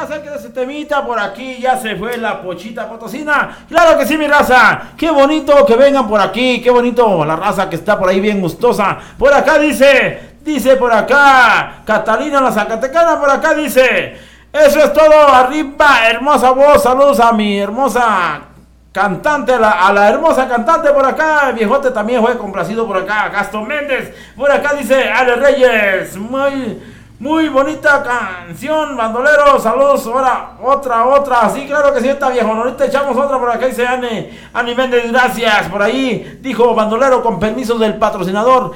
raza, que ese temita por aquí, ya se fue la Pochita Potosina. Claro que sí, mi raza, qué bonito que vengan por aquí, qué bonito la raza que está por ahí bien gustosa. Por acá dice por acá, Catalina la Zacatecana, por acá dice, eso es todo, arriba, hermosa voz, saludos a mi hermosa cantante, a la hermosa cantante por acá, el viejote también fue complacido por acá, Gastón Méndez, por acá dice, Ale Reyes, muy bonita canción, bandolero, saludos, ahora, otra, sí, claro que sí, está viejo, ahorita echamos otra por acá, dice Ani Méndez, gracias, por ahí, dijo bandolero, con permiso del patrocinador,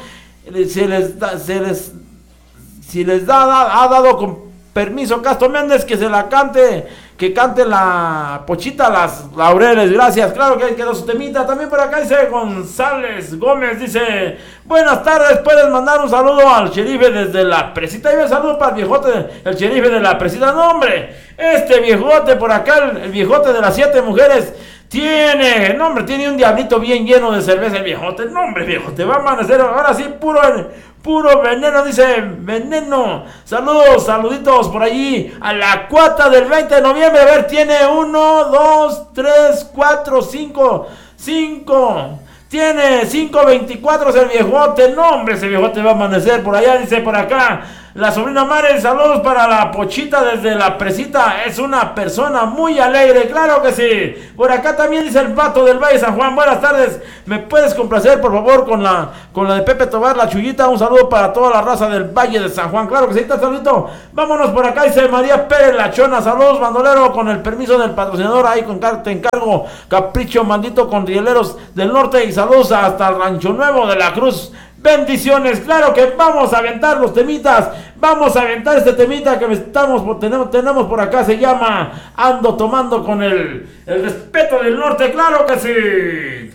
ha dado con permiso Castro Méndez que se la cante, que cante la Pochita Las Laureles, gracias, claro que quedó su temita. También por acá dice González Gómez, dice, buenas tardes, puedes mandar un saludo al sherife desde la Presita, y un saludo para el viejote, el sherife de la Presita. No, hombre, este viejote por acá, el viejote de las 7 mujeres, tiene un diablito bien lleno de cerveza el viejote. No, hombre, viejote, va a amanecer ahora sí puro veneno, dice veneno. Saluditos por allí a la cuata del 20 de noviembre. A ver, tiene 1, 2, 3, 4, 5. Tiene 5:24 el viejote. No, hombre, ese viejote va a amanecer por allá, dice por acá. La sobrina Mare, saludos para la Pochita desde la Presita, es una persona muy alegre, claro que sí. Por acá también dice el Pato del Valle San Juan, buenas tardes, ¿me puedes complacer por favor con la de Pepe Tobar, la Chuyita? Un saludo para toda la raza del Valle de San Juan, claro que sí, está saludito. Vámonos por acá, dice María Pérez La Chona, saludos bandolero, con el permiso del patrocinador, ahí te encargo, Capricho Mandito con Rieleros del Norte, y saludos hasta el Rancho Nuevo de la Cruz. Bendiciones, claro que vamos a aventar los temitas, vamos a aventar este temita que tenemos por acá, se llama Ando Tomando con el Respeto del Norte, claro que sí.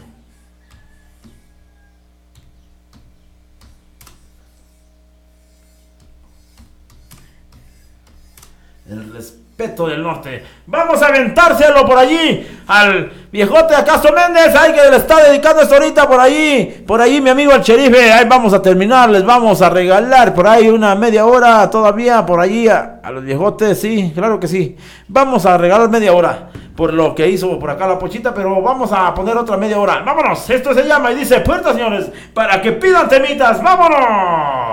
El Respeto del Norte. Vamos a aventárselo por allí al viejote a Castro Méndez, ahí que le está dedicando esto ahorita por ahí mi amigo el sherife, ahí vamos a terminar, les vamos a regalar por ahí una media hora todavía por allí a los viejotes, sí, claro que sí, vamos a regalar media hora por lo que hizo por acá la Pochita, pero vamos a poner otra media hora, vámonos, esto se llama y dice puertas señores, para que pidan temitas, vámonos.